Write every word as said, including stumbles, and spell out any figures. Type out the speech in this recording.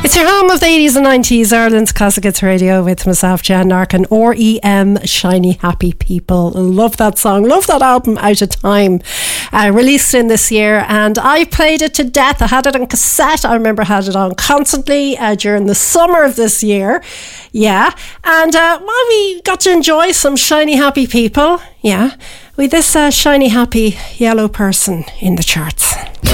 It's your home of the eighties and nineties, Ireland's Classic Hits Radio, with myself, Jen Narkin, R E M, Shiny Happy People. Love that song, love that album, Out of Time, uh, released in this year, and I played it to death. I had it on cassette. I remember I had it on constantly uh, during the summer of this year. Yeah, and uh, well, we got to enjoy some Shiny Happy People. Yeah, with this uh, shiny happy yellow person in the charts.